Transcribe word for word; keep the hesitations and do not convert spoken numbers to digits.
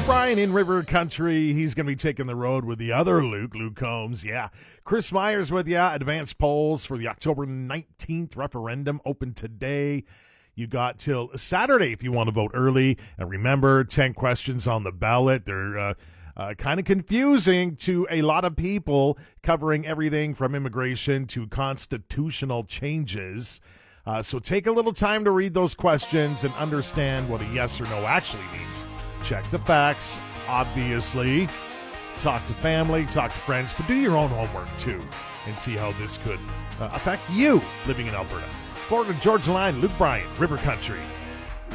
Luke Bryan in River Country. He's going to be taking the road with the other Luke, Luke Combs. Yeah. Chris Myers with you. Advanced polls for the October nineteenth referendum open today. You got till Saturday if you want to vote early. And remember, ten questions on the ballot. They're uh, uh, kind of confusing to a lot of people, covering everything from immigration to constitutional changes. Uh, so take a little time to read those questions and understand what a yes or no actually means. Check the facts, obviously. Talk to family, talk to friends, but do your own homework too and see how this could uh, affect you living in Alberta. Forward to Georgia Line, Luke Bryan, River Country.